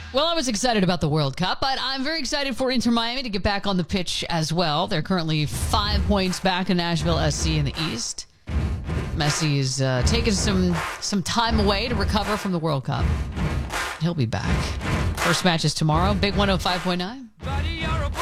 Well, I was excited about the World Cup, but I'm very excited for Inter Miami to get back on the pitch as well. They're currently 5 points back in Nashville SC in the East. Messi is taking some time away to recover from the World Cup. He'll be back. First match is tomorrow. Big 105.9.